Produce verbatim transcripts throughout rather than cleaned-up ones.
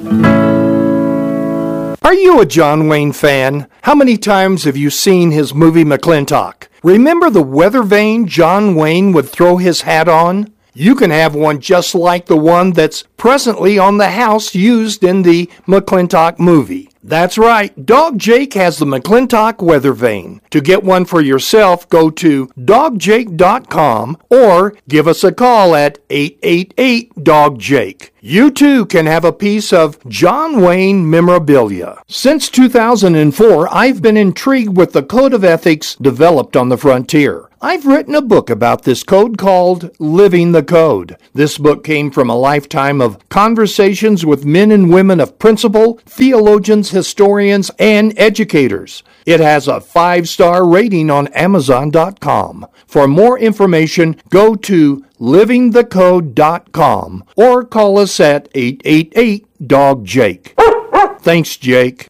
Are you a John Wayne fan? How many times have you seen his movie McClintock? Remember the weather vane John Wayne would throw his hat on? You can have one just like the one that's presently on the house used in the McClintock movie. That's right, Dog Jake has the McClintock weather vane. To get one for yourself, go to dog jake dot com or give us a call at eight eight eight, D O G, Jake. You too can have a piece of John Wayne memorabilia. Since two thousand four, I've been intrigued with the code of ethics developed on the frontier. I've written a book about this code called Living the Code. This book came from a lifetime of conversations with men and women of principle, theologians, historians, and educators. It has a five-star rating on amazon dot com. For more information, go to living the code dot com or call us at eight eight eight, D O G, Jake. Thanks, Jake.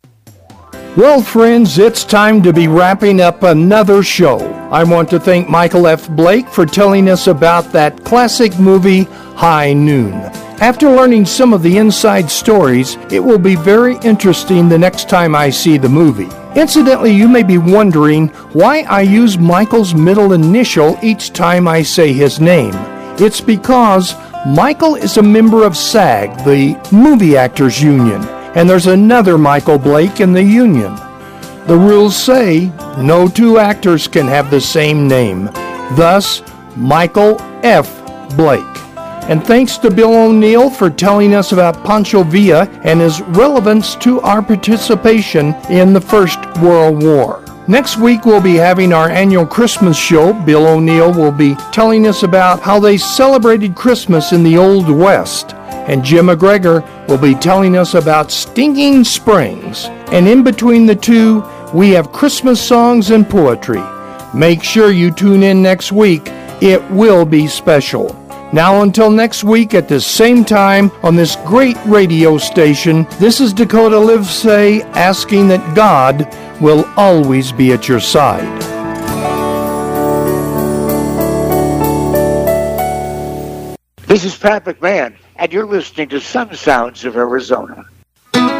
Well, friends, it's time to be wrapping up another show. I want to thank Michael F. Blake for telling us about that classic movie, High Noon. After learning some of the inside stories, it will be very interesting the next time I see the movie. Incidentally, you may be wondering why I use Michael's middle initial each time I say his name. It's because Michael is a member of SAG, the Movie Actors Union, and there's another Michael Blake in the union. The rules say no two actors can have the same name, thus Michael F. Blake. And thanks to Bill O'Neill for telling us about Pancho Villa and his relevance to our participation in the First World War. Next week we'll be having our annual Christmas show. Bill O'Neill will be telling us about how they celebrated Christmas in the Old West. And Jim McGregor will be telling us about Stinging Springs. And in between the two, we have Christmas songs and poetry. Make sure you tune in next week. It will be special. Now until next week at the same time on this great radio station, this is Dakota Livesay asking that God will always be at your side. This is Pat McMahon, and you're listening to Some Sounds of Arizona.